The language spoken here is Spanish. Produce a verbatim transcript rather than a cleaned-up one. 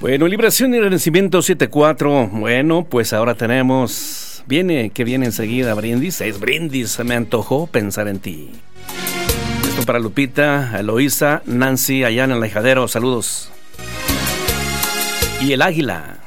Bueno, Liberación y Renacimiento siete cuatro. Bueno, pues ahora tenemos... Viene, que viene enseguida, Brindis. Es Brindis, se me antojó pensar en ti. Esto para Lupita, Eloísa, Nancy, allá en el Lejadero. Saludos. Y el Águila.